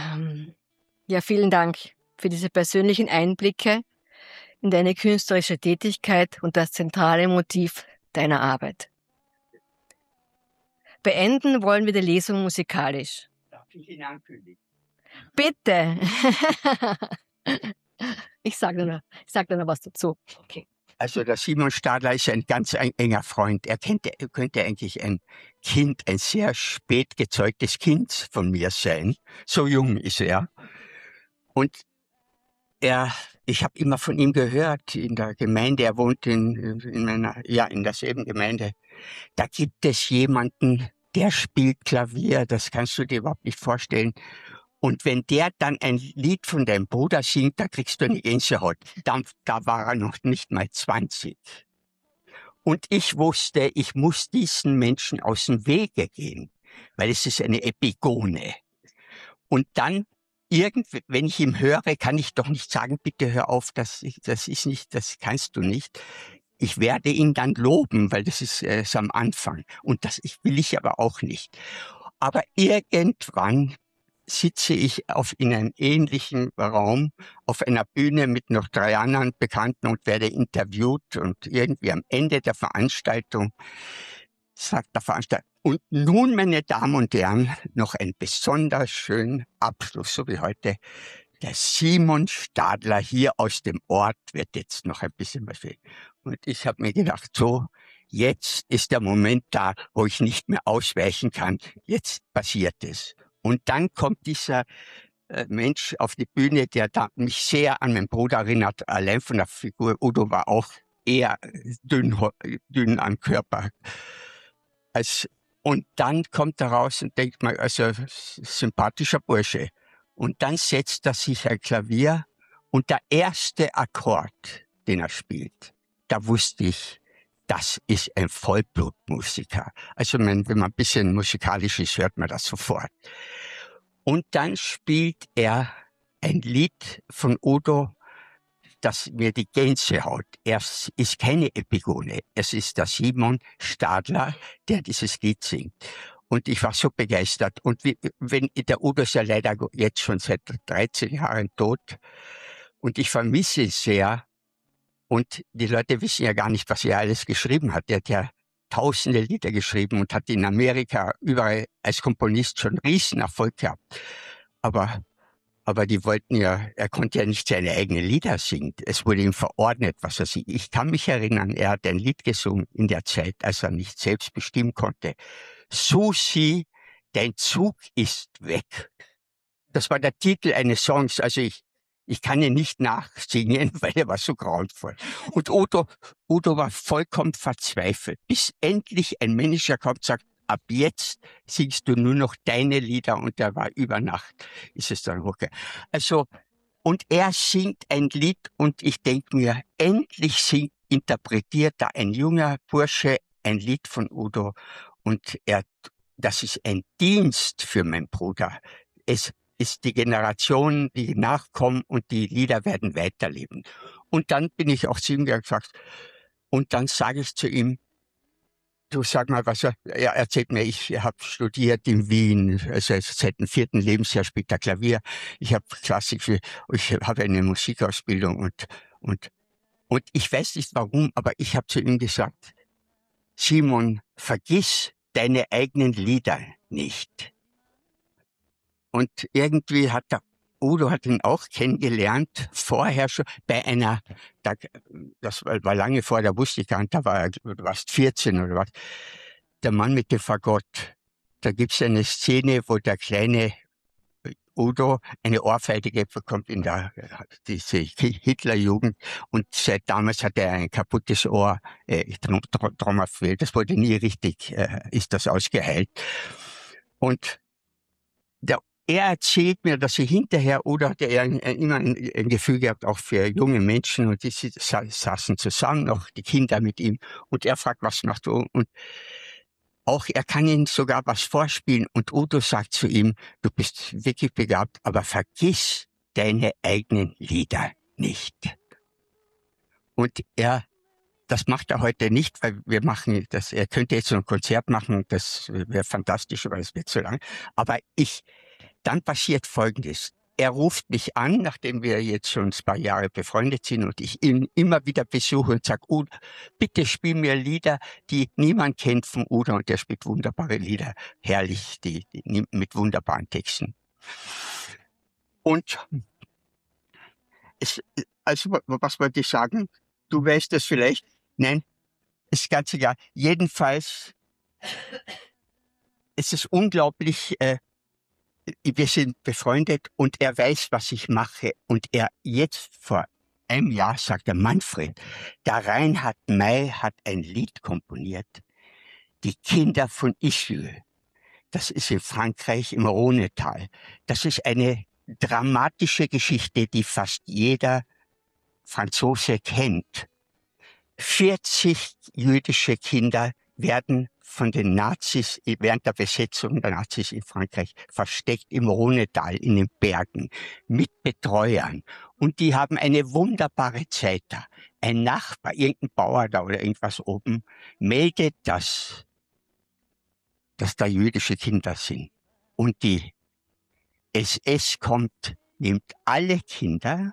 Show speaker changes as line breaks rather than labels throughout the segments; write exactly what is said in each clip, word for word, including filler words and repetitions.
Ähm, ja, vielen Dank für diese persönlichen Einblicke in deine künstlerische Tätigkeit und das zentrale Motiv deiner Arbeit. Beenden wollen wir die Lesung musikalisch.
Darf ich ihn ankündigen?
Bitte! Ich sage noch, ich sag noch was dazu. Okay.
Also der Simon Stadler ist ein ganz ein, enger Freund. Er könnte, könnte eigentlich ein Kind, ein sehr spät gezeugtes Kind von mir sein. So jung ist er. Und er, ich habe immer von ihm gehört in der Gemeinde. Er wohnt in, in meiner, ja, in derselben Gemeinde. Da gibt es jemanden, der spielt Klavier. Das kannst du dir überhaupt nicht vorstellen. Und wenn der dann ein Lied von deinem Bruder singt, da kriegst du eine Gänsehaut. Da, da war er noch nicht mal zwanzig. Und ich wusste, ich muss diesen Menschen aus dem Wege gehen, weil es ist eine Epigone. Und dann, irgendwie, wenn ich ihn höre, kann ich doch nicht sagen, bitte hör auf, das, das ist nicht, das kannst du nicht. Ich werde ihn dann loben, weil das ist, äh, ist am Anfang. Und das ich, will ich aber auch nicht. Aber irgendwann sitze ich auf, in einem ähnlichen Raum auf einer Bühne mit noch drei anderen Bekannten und werde interviewt und irgendwie am Ende der Veranstaltung sagt der Veranstalter, und nun, meine Damen und Herren, noch ein besonders schönen Abschluss, so wie heute. Der Simon Stadler hier aus dem Ort wird jetzt noch ein bisschen was sehen. Und ich habe mir gedacht, so, jetzt ist der Moment da, wo ich nicht mehr ausweichen kann. Jetzt passiert es. Und dann kommt dieser äh, Mensch auf die Bühne, der da mich sehr an meinen Bruder erinnert, allein von der Figur. Udo war auch eher dünn, dünn am Körper. Als, und dann kommt er raus und denkt mal, also sympathischer Bursche. Und dann setzt er sich ein Klavier und der erste Akkord, den er spielt, da wusste ich, das ist ein Vollblutmusiker. Also wenn man ein bisschen musikalisch ist, hört man das sofort. Und dann spielt er ein Lied von Udo, das mir die Gänsehaut. Es ist keine Epigone, es ist der Simon Stadler, der dieses Lied singt. Und ich war so begeistert. Und wie, wenn der Udo ist ja leider jetzt schon seit dreizehn Jahren tot. Und ich vermisse es sehr. Und die Leute wissen ja gar nicht, was er alles geschrieben hat. Er hat ja tausende Lieder geschrieben und hat in Amerika überall als Komponist schon Riesenerfolg gehabt. Aber, aber die wollten ja, er konnte ja nicht seine eigenen Lieder singen. Es wurde ihm verordnet, was er singt. Ich kann mich erinnern, er hat ein Lied gesungen in der Zeit, als er nicht selbst bestimmen konnte. Susi, dein Zug ist weg. Das war der Titel eines Songs. Also ich, ich kann ihn nicht nachsingen, weil er war so grauenvoll. Und Udo, Udo war vollkommen verzweifelt, bis endlich ein Manager kommt und sagt, ab jetzt singst du nur noch deine Lieder, und er war über Nacht, ist es dann okay. Also, und er singt ein Lied und ich denke mir, endlich singt, interpretiert da ein junger Bursche ein Lied von Udo. Und er, das ist ein Dienst für meinen Bruder. Es ist die Generation, die nachkommen, und die Lieder werden weiterleben. Und dann bin ich auch zu ihm gesagt, und dann sage ich zu ihm, du sag mal, was er, er erzählt mir, ich habe studiert in Wien, also seit dem vierten Lebensjahr spielt er Klavier. Ich habe Klassik, ich habe eine Musikausbildung und, und, und ich weiß nicht warum, aber ich habe zu ihm gesagt, Simon, vergiss deine eigenen Lieder nicht. Und irgendwie hat der Udo hat ihn auch kennengelernt, vorher schon, bei einer, da, das war, war lange vor, da wusste ich gar nicht, da war er, du warst vierzehn oder was, der Mann mit dem Fagott. Da gibt's eine Szene, wo der kleine Udo eine Ohrfeige bekommt in der diese Hitlerjugend, und seit damals hat er ein kaputtes Ohr, äh, Traumaphil, das wurde nie richtig, äh, ist das ausgeheilt. Und der, er erzählt mir, dass sie hinterher, oder hat er immer ein, ein Gefühl gehabt, auch für junge Menschen, und die saßen zusammen, auch die Kinder mit ihm, und er fragt, was machst du? Und auch er kann ihnen sogar was vorspielen, und Udo sagt zu ihm, du bist wirklich begabt, aber vergiss deine eigenen Lieder nicht. Und er, das macht er heute nicht, weil wir machen das, er könnte jetzt so ein Konzert machen, das wäre fantastisch, aber es wird zu lang. Aber ich, Dann passiert Folgendes. Er ruft mich an, nachdem wir jetzt schon ein paar Jahre befreundet sind und ich ihn immer wieder besuche und sage, Udo, bitte spiel mir Lieder, die niemand kennt von Udo, und der spielt wunderbare Lieder, herrlich, die, die mit wunderbaren Texten. Und es, also was wollte ich sagen? Du weißt das vielleicht? Nein, ist ganz egal. Jedenfalls, es ist unglaublich, äh, wir sind befreundet und er weiß, was ich mache. Und er jetzt vor einem Jahr sagt er, Manfred, der Reinhard May hat ein Lied komponiert, Die Kinder von Ischgl. Das ist in Frankreich im Rhonetal. Das ist eine dramatische Geschichte, die fast jeder Franzose kennt. vierzig jüdische Kinder werden von den Nazis während der Besetzung der Nazis in Frankreich versteckt im Rhonetal, in den Bergen, mit Betreuern. Und die haben eine wunderbare Zeit da. Ein Nachbar, irgendein Bauer da oder irgendwas oben, meldet, dass, dass da jüdische Kinder sind. Und die S S kommt, nimmt alle Kinder.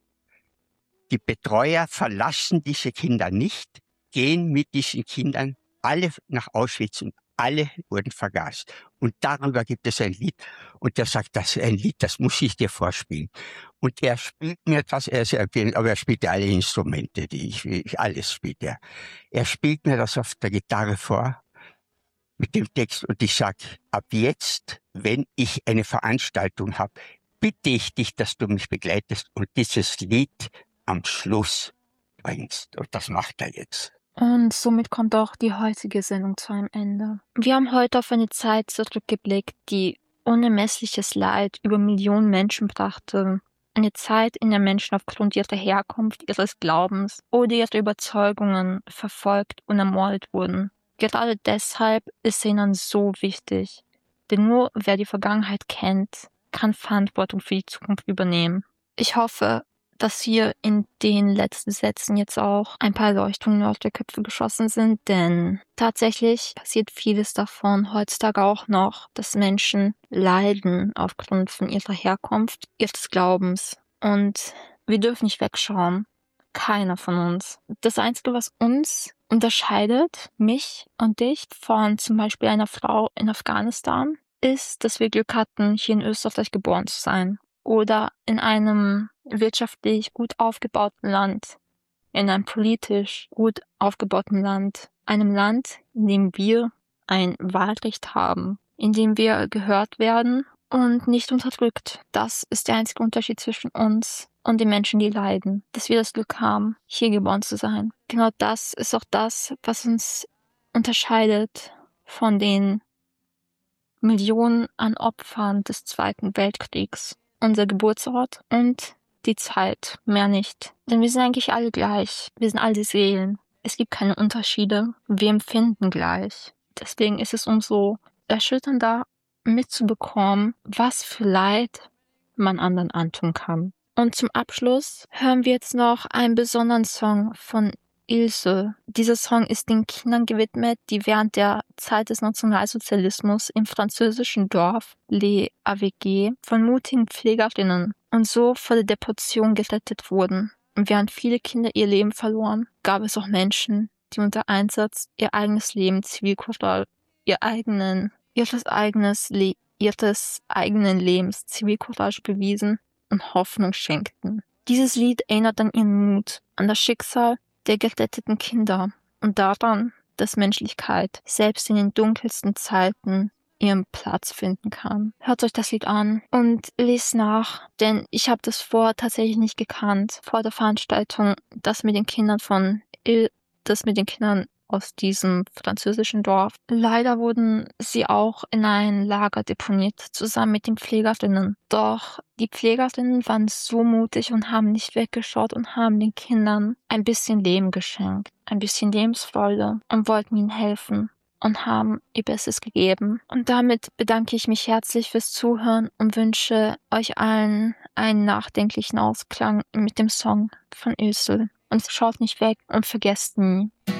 Die Betreuer verlassen diese Kinder nicht, gehen mit diesen Kindern alle nach Auschwitz und alle wurden vergast. Und darüber gibt es ein Lied. Und der sagt, das ist ein Lied, das muss ich dir vorspielen. Und er spielt mir das, er ist, aber er spielt alle Instrumente, die ich, ich alles spielt er. Er spielt mir das auf der Gitarre vor, mit dem Text, und ich sage, ab jetzt, wenn ich eine Veranstaltung habe, bitte ich dich, dass du mich begleitest und dieses Lied am Schluss bringst. Und das macht er jetzt.
Und somit kommt auch die heutige Sendung zu einem Ende. Wir haben heute auf eine Zeit zurückgeblickt, die unermessliches Leid über Millionen Menschen brachte. Eine Zeit, in der Menschen aufgrund ihrer Herkunft, ihres Glaubens oder ihrer Überzeugungen verfolgt und ermordet wurden. Gerade deshalb ist Erinnern so wichtig. Denn nur wer die Vergangenheit kennt, kann Verantwortung für die Zukunft übernehmen. Ich hoffe, dass hier in den letzten Sätzen jetzt auch ein paar Erleuchtungen aus der Köpfe geschossen sind, denn tatsächlich passiert vieles davon heutzutage auch noch, dass Menschen leiden aufgrund von ihrer Herkunft, ihres Glaubens. Und wir dürfen nicht wegschauen. Keiner von uns. Das Einzige, was uns unterscheidet, mich und dich, von zum Beispiel einer Frau in Afghanistan, ist, dass wir Glück hatten, hier in Österreich geboren zu sein. Oder in einem wirtschaftlich gut aufgebauten Land, in einem politisch gut aufgebauten Land, einem Land, in dem wir ein Wahlrecht haben, in dem wir gehört werden und nicht unterdrückt. Das ist der einzige Unterschied zwischen uns und den Menschen, die leiden, dass wir das Glück haben, hier geboren zu sein. Genau das ist auch das, was uns unterscheidet von den Millionen an Opfern des Zweiten Weltkriegs. Unser Geburtsort und die Zeit, mehr nicht. Denn wir sind eigentlich alle gleich. Wir sind alle Seelen. Es gibt keine Unterschiede. Wir empfinden gleich. Deswegen ist es umso erschütternder mitzubekommen, was für Leid man anderen antun kann. Und zum Abschluss hören wir jetzt noch einen besonderen Song von Ilse. Dieser Song ist den Kindern gewidmet, die während der Zeit des Nationalsozialismus im französischen Dorf Les Aveguets von mutigen Pflegerinnen und so vor der Deportation gerettet wurden. Und während viele Kinder ihr Leben verloren, gab es auch Menschen, die unter Einsatz ihr eigenes Leben Zivilcourage, ihr eigenen, ihres eigenes Le- ihres eigenen Lebens Zivilcourage bewiesen und Hoffnung schenkten. Dieses Lied erinnert an ihren Mut, an das Schicksal der geretteten Kinder und daran, dass Menschlichkeit selbst in den dunkelsten Zeiten ihren Platz finden kann. Hört euch das Lied an und lest nach, denn ich habe das vorher tatsächlich nicht gekannt, vor der Veranstaltung, das mit den Kindern von Il, das mit den Kindern aus diesem französischen Dorf. Leider wurden sie auch in ein Lager deponiert, zusammen mit den Pflegerinnen. Doch die Pflegerinnen waren so mutig und haben nicht weggeschaut und haben den Kindern ein bisschen Leben geschenkt, ein bisschen Lebensfreude und wollten ihnen helfen und haben ihr Bestes gegeben. Und damit bedanke ich mich herzlich fürs Zuhören und wünsche euch allen einen nachdenklichen Ausklang mit dem Song von Ilse. Und schaut nicht weg und vergesst nie,